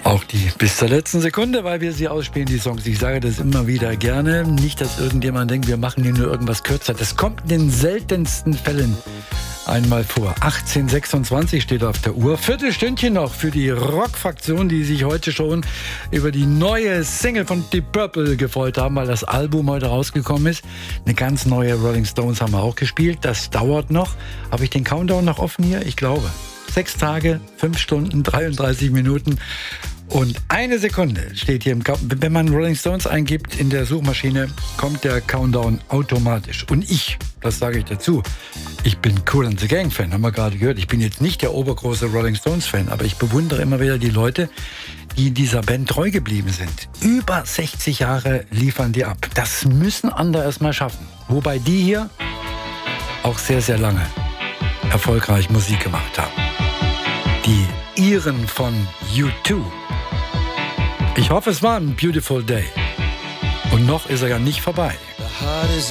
Auch die bis zur letzten Sekunde, weil wir sie ausspielen, die Songs. Ich sage das immer wieder gerne. Nicht, dass irgendjemand denkt, wir machen hier nur irgendwas kürzer. Das kommt in den seltensten Fällen einmal vor. 18:26 steht auf der Uhr. Viertelstündchen noch für die Rockfraktion, die sich heute schon über die neue Single von Deep Purple gefreut haben, weil das Album heute rausgekommen ist. Eine ganz neue Rolling Stones haben wir auch gespielt. Das dauert noch. Habe ich den Countdown noch offen hier? Ich glaube. 6 Tage, 5 Stunden, 33 Minuten und 1 Sekunde steht hier im Countdown. Wenn man Rolling Stones eingibt in der Suchmaschine, kommt der Countdown automatisch. Und ich, das sage ich dazu, ich bin Kool and the Gang Fan, haben wir gerade gehört. Ich bin jetzt nicht der obergroße Rolling Stones Fan, aber ich bewundere immer wieder die Leute, die dieser Band treu geblieben sind. Über 60 Jahre liefern die ab. Das müssen andere erstmal schaffen. Wobei die hier auch sehr, sehr lange erfolgreich Musik gemacht haben. Die Iren von U2. Ich hoffe, es war ein beautiful day. Und noch ist er ja nicht vorbei.